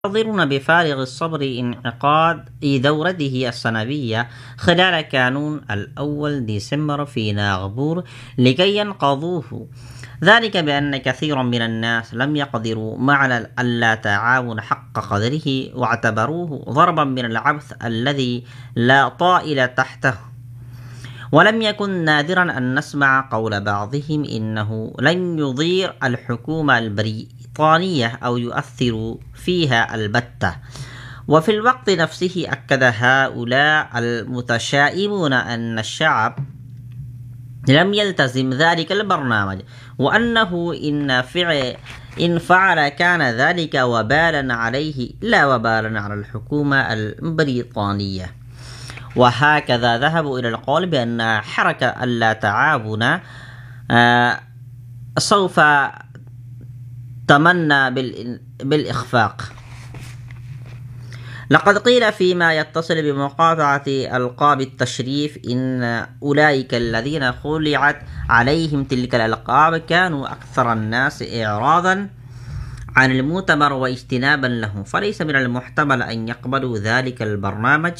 ينتظرون بفارغ الصبر انعقاد دورته السنوية خلال كانون الأول ديسمبر في ناغبور لكي ينقضوه. ذلك بأن كثيرا من الناس لم يقدروا معنى اللا تعاون حق قدره، واعتبروه ضربا من العبث الذي لا طائل تحته. ولم يكن نادرا أن نسمع قول بعضهم إنه لن يضير الحكومة البريطانية أو يؤثر فيها البتة، وفي الوقت نفسه أكد هؤلاء المتشائمون أن الشعب لم يلتزم ذلك البرنامج، وأنه إن فعل كان ذلك وبالا عليه لا وبالا على الحكومة البريطانية. وهكذا ذهبوا إلى القول بأن حركة اللا تعاون سوف تمنى بالإخفاق. لقد قيل فيما يتصل بمقاطعة ألقاب التشريف إن أولئك الذين خلعت عليهم تلك الألقاب كانوا أكثر الناس إعراضا عن المؤتمر واجتنابا له، فليس من المحتمل أن يقبلوا ذلك البرنامج،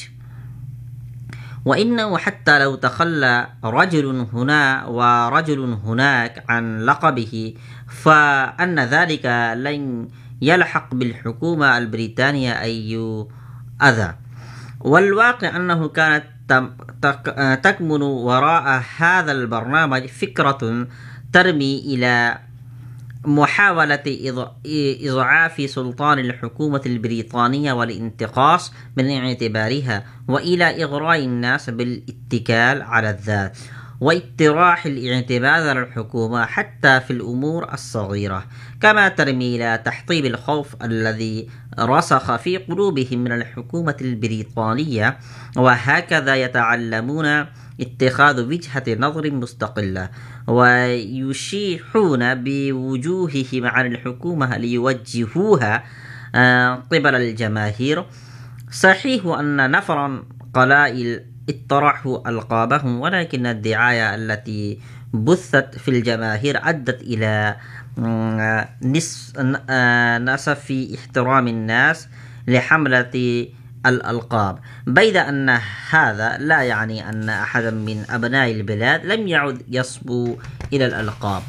وإنه حتى لو تخلى رجل هنا ورجل هناك عن لقبه فأن ذلك لن يلحق بالحكومة البريطانية أي أذى. والواقع أنه كانت تكمن وراء هذا البرنامج فكرة ترمي إلى محاولة إضعاف سلطان الحكومة البريطانية والانتقاص من اعتبارها، وإلى إغراء الناس بالاتكال على الذات واطراح الاعتماد على الحكومة حتى في الأمور الصغيرة، كما ترمي إلى تحطيم الخوف الذي رسخ في قلوبهم من الحكومة البريطانية، وهكذا يتعلمون اتخاذ وجهة نظر مستقلة ويشيحون بوجوههم عن الحكومة ليوجهوها قبل الجماهير. صحيح أن نفرا قلائل اطرحوا ألقابهم، ولكن الدعاية التي بثت في الجماهير أدت إلى نسف احترام الناس لحملة الألقاب، بيد أن هذا لا يعني أن أحدا من أبناء البلاد لم يعد يصبو إلى الألقاب.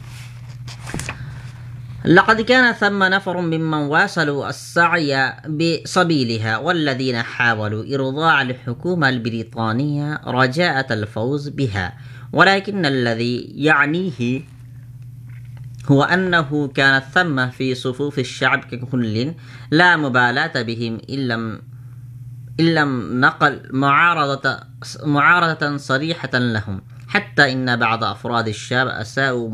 لقد كان ثم نفر ممن واصلوا السعي بسبيلها، والذين حاولوا إرضاء الحكومة البريطانية رجاء الفوز بها، ولكن الذي يعنيه هو أنه كانت ثم في صفوف الشعب ككل لا مبالاة بهم إن لم نقل معارضة صريحة لهم، حتى إن بعض أفراد الشعب أساءوا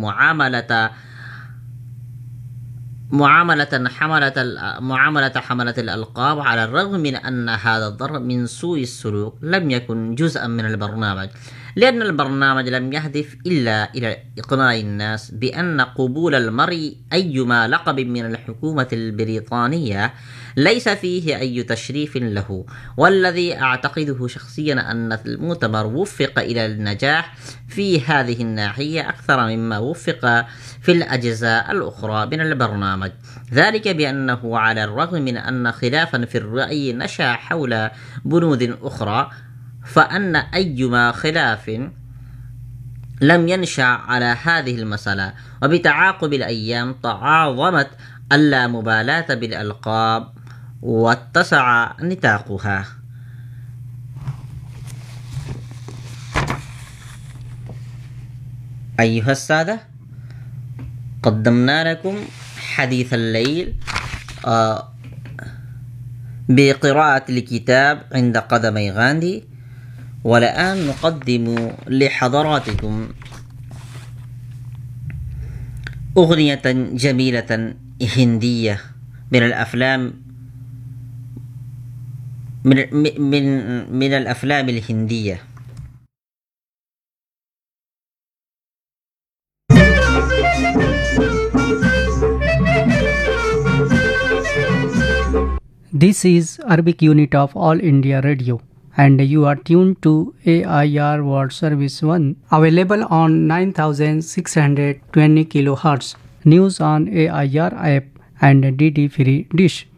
معاملة حملة الألقاب، على الرغم من أن هذا الضرب من سوء السلوك لم يكن جزءا من البرنامج، لأن البرنامج لم يهدف إلا إلى إقناع الناس بأن قبول المرء أيما لقب من الحكومة البريطانية ليس فيه أي تشريف له. والذي أعتقده شخصيا أن المؤتمر وفق إلى النجاح في هذه الناحية أكثر مما وفق في الأجزاء الأخرى من البرنامج، ذلك بأنه على الرغم من أن خلافا في الرأي نشأ حول بنود أخرى، فأن أيما خلاف لم ينشأ على هذه المسألة، وبتعاقب الأيام تعاظمت اللامبالاة بالألقاب واتسع نطاقها. أيها السادة، قدمنا لكم حديث الليل بقراءة الكتاب عند قدمي غاندي، والآن نقدم لحضراتكم أغنية جميلة هندية من الأفلام الهندية. This is Arabic unit of All India Radio, and you are tuned to AIR World Service 1, available on 9620 kHz. News on AIR app and DD free dish.